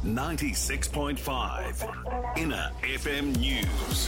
96.5 Inner FM News.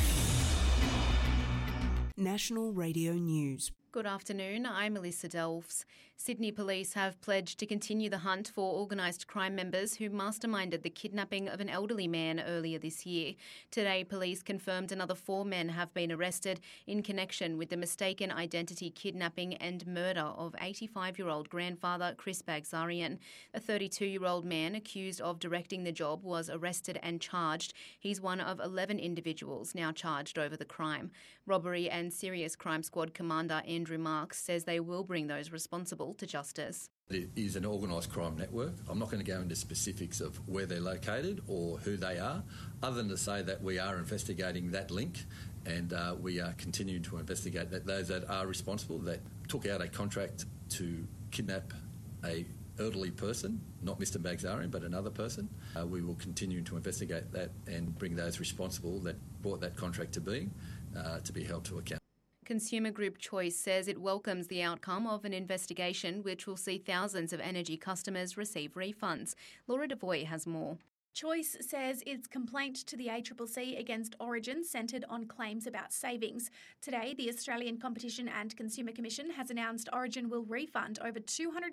National Radio News. Good afternoon, I'm Melissa Delves. Sydney Police have pledged to continue the hunt for organised crime members who masterminded the kidnapping of an elderly man earlier this year. Today, police confirmed another 4 men have been arrested in connection with the mistaken identity kidnapping and murder of 85-year-old grandfather Chris Bagzarian. A 32-year-old man accused of directing the job was arrested and charged. He's one of 11 individuals now charged over the crime. Robbery and Serious Crime Squad Commander Andrew Marks says they will bring those responsible to justice. It is an organised crime network. I'm not going to go into specifics of where they're located or who they are, other than to say that we are investigating that link and we are continuing to investigate those that are responsible, that took out a contract to kidnap a elderly person, not Mr Bagzarian, but another person. We will continue to investigate that and bring those responsible that brought that contract to being to be held to account. Consumer Group Choice says it welcomes the outcome of an investigation which will see thousands of energy customers receive refunds. Laura Devoy has more. Choice says its complaint to the ACCC against Origin centred on claims about savings. Today, the Australian Competition and Consumer Commission has announced Origin will refund over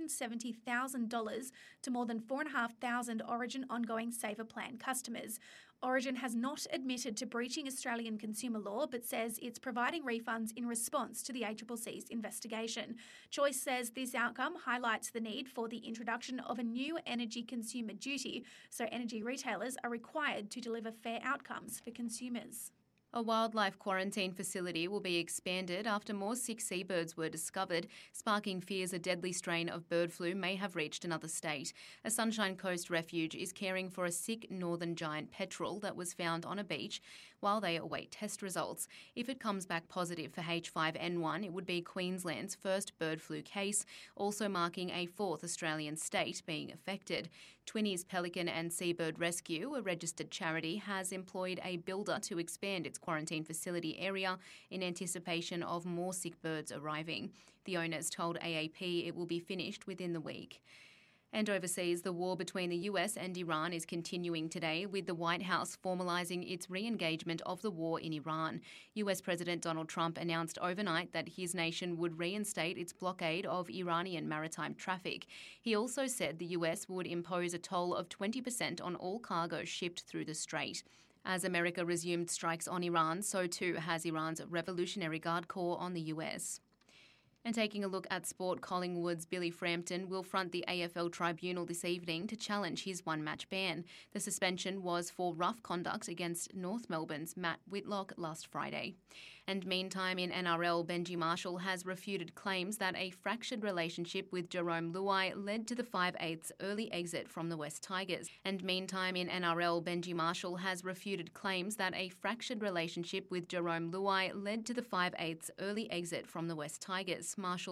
$270,000 to more than 4,500 Origin ongoing Saver Plan customers. Origin has not admitted to breaching Australian consumer law but says it's providing refunds in response to the ACCC's investigation. Choice says this outcome highlights the need for the introduction of a new energy consumer duty so energy retailers are required to deliver fair outcomes for consumers. A wildlife quarantine facility will be expanded after more sick seabirds were discovered, sparking fears a deadly strain of bird flu may have reached another state. A Sunshine Coast refuge is caring for a sick northern giant petrel that was found on a beach while they await test results. If it comes back positive for H5N1, it would be Queensland's first bird flu case, also marking a 4th Australian state being affected. Twinnies Pelican and Seabird Rescue, a registered charity, has employed a builder to expand its quarantine facility area in anticipation of more sick birds arriving. The owners told AAP it will be finished within the week. And overseas, the war between the US and Iran is continuing today, with the White House formalising its re-engagement of the war in Iran. US President Donald Trump announced overnight that his nation would reinstate its blockade of Iranian maritime traffic. He also said the US would impose a toll of 20% on all cargo shipped through the strait. As America resumed strikes on Iran, so too has Iran's Revolutionary Guard Corps on the US. And taking a look at sport, Collingwood's Billy Frampton will front the AFL tribunal this evening to challenge his one-match ban. The suspension was for rough conduct against North Melbourne's Matt Whitlock last Friday. And meantime, in NRL, Benji Marshall has refuted claims that a fractured relationship with Jerome Luai led to the 5/8 early exit from the West Tigers. And meantime, in NRL, Benji Marshall has refuted claims that a fractured relationship with Jerome Luai led to the 5/8 early exit from the West Tigers. Marshall